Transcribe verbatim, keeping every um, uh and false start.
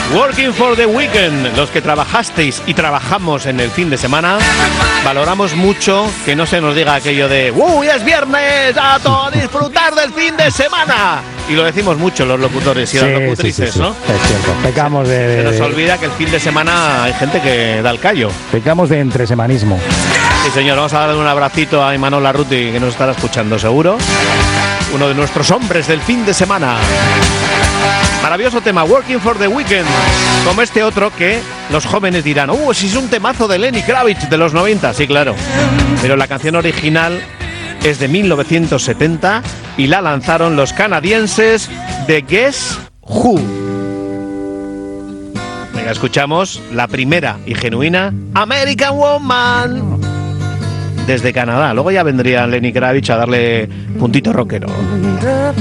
Working for the Weekend. Los que trabajasteis y trabajamos en el fin de semana, valoramos mucho que no se nos diga aquello de ¡Uy, es viernes! ¡A todo disfrutar del fin de semana! Y lo decimos mucho los locutores y Sí, las locutrices, sí, sí, sí. ¿no? Es cierto, pecamos de, Se nos de- olvida que el fin de semana hay gente que da el callo. pecamos de entresemanismo. Sí, señor, vamos a darle un abracito a Imanol Larruti, que nos estará escuchando seguro. Uno de nuestros hombres del fin de semana. Maravilloso tema, Working for the Weekend. Como este otro que los jóvenes dirán, ¡uh, si es un temazo de Lenny Kravitz de los noventa! Sí, claro. Pero la canción original es de mil novecientos setenta y la lanzaron los canadienses de Guess Who. Venga, escuchamos la primera y genuina American Woman desde Canadá. Luego ya vendría Lenny Kravitz a darle puntito rockero.